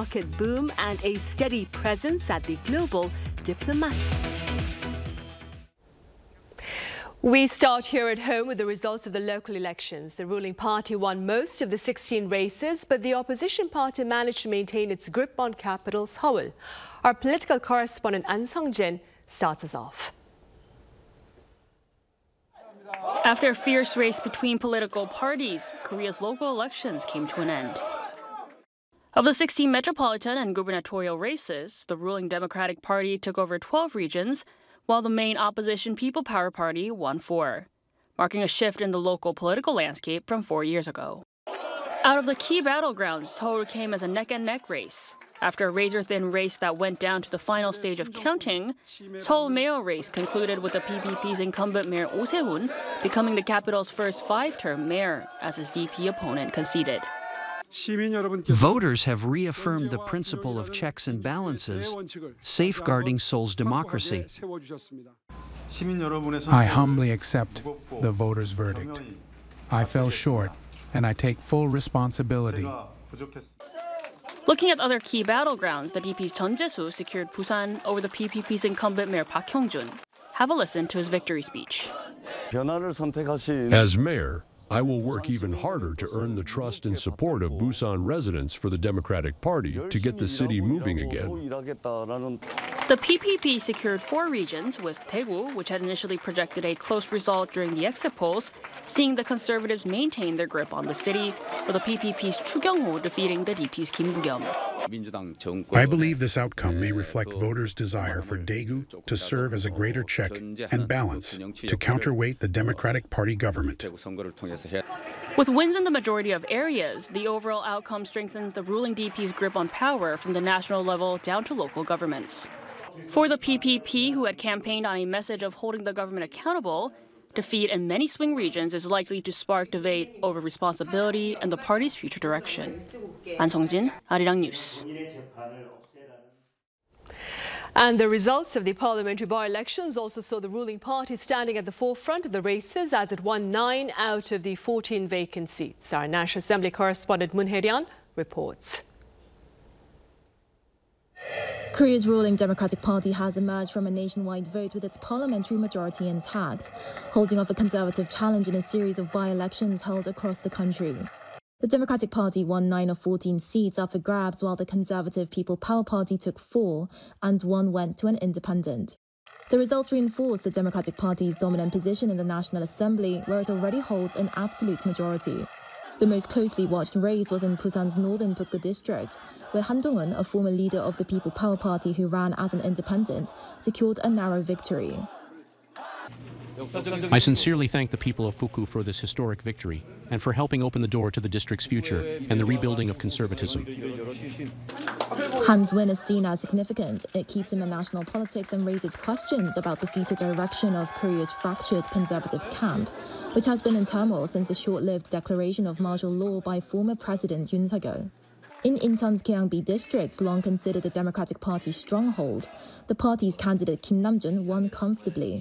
market boom and a steady presence at the global diplomatic. We start here at home with the results of the local elections. The ruling party won most of the 16 races, but the opposition party managed to maintain its grip on capital Seoul. Our political correspondent An Sung-jin starts us off. After a fierce race between political parties, Korea's local elections came to an end. Of the 16 metropolitan and gubernatorial races, the ruling Democratic Party took over 12 regions, while the main opposition People Power Party won 4, marking a shift in the local political landscape from 4 years ago. Out of the key battlegrounds, Seoul came as a neck-and-neck race. After a razor-thin race that went down to the final stage of counting, Seoul mayor race concluded with the PPP's incumbent mayor Oh Se-hoon becoming the capital's first 5-term mayor, as his DP opponent conceded. Voters have reaffirmed the principle of checks and balances, safeguarding Seoul's democracy. I humbly accept the voters' verdict. I fell short, and I take full responsibility. Looking at other key battlegrounds, the DP's Jeon Jae-soo secured Busan over the PPP's incumbent mayor Park Hyung-jun. Have a listen to his victory speech. As mayor, I will work even harder to earn the trust and support of Busan residents for the Democratic Party to get the city moving again. The PPP secured 4 regions, with Daegu, which had initially projected a close result during the exit polls, seeing the conservatives maintain their grip on the city, with the PPP's Chu Kyung-ho defeating the DP's Kim Bu-kyum. I believe this outcome may reflect voters' desire for Daegu to serve as a greater check and balance to counterweight the Democratic Party government. With wins in the majority of areas, the overall outcome strengthens the ruling DP's grip on power from the national level down to local governments. For the PPP, who had campaigned on a message of holding the government accountable, defeat in many swing regions is likely to spark debate over responsibility and the party's future direction. An Sung-jin, Arirang News. And the results of the parliamentary by-elections also saw the ruling party standing at the forefront of the races as it won 9 out of the 14 vacant seats. Our National Assembly correspondent Moon Hae-ryan reports. Korea's ruling Democratic Party has emerged from a nationwide vote with its parliamentary majority intact, holding off a conservative challenge in a series of by-elections held across the country. The Democratic Party won 9 of 14 seats up for grabs, while the conservative People Power Party took 4 and 1 went to an independent. The results reinforce the Democratic Party's dominant position in the National Assembly, where it already holds an absolute majority. The most closely watched race was in Busan's northern Bukgu district, where Han Dong-un, a former leader of the People Power Party who ran as an independent, secured a narrow victory. I sincerely thank the people of Bukgu for this historic victory and for helping open the door to the district's future and the rebuilding of conservatism. Han's win is seen as significant. It keeps him in national politics and raises questions about the future direction of Korea's fractured conservative camp, which has been in turmoil since the short-lived declaration of martial law by former President Yoon Suk-yeol. In Incheon's Gyeongbi district, long considered the Democratic Party's stronghold, the party's candidate Kim Nam-jun won comfortably.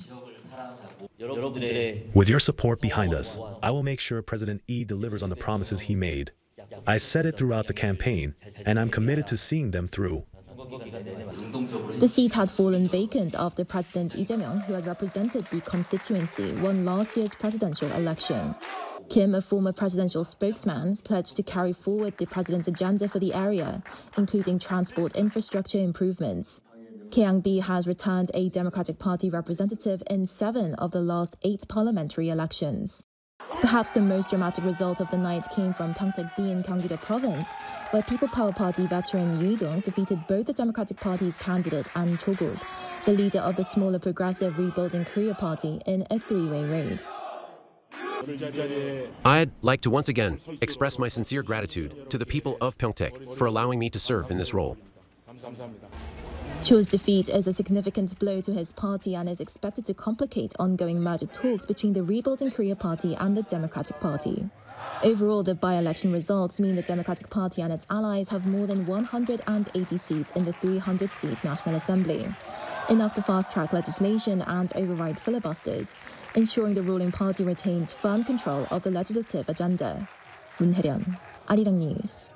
With your support behind us, I will make sure President Lee delivers on the promises he made. I said it throughout the campaign, and I'm committed to seeing them through. The seat had fallen vacant after President Lee Jae-myung, who had represented the constituency, won last year's presidential election. Kim, a former presidential spokesman, pledged to carry forward the president's agenda for the area, including transport infrastructure improvements. Gyeongbi has returned a Democratic Party representative in 7 of the last 8 parliamentary elections. Perhaps the most dramatic result of the night came from Pyeongtaek-bi in Gyeonggi-do Province, where People Power Party veteran Yoo Il-dong defeated both the Democratic Party's candidate An Cho-guk, the leader of the smaller Progressive Rebuilding Korea Party, in a 3-way race. I'd like to once again express my sincere gratitude to the people of Pyeongtaek for allowing me to serve in this role. Cho's defeat is a significant blow to his party and is expected to complicate ongoing merger talks between the Rebuilding Korea Party and the Democratic Party. Overall, the by-election results mean the Democratic Party and its allies have more than 180 seats in the 300-seat National Assembly, enough to fast-track legislation and override filibusters, ensuring the ruling party retains firm control of the legislative agenda. Moon Hae-ryan, Arirang News.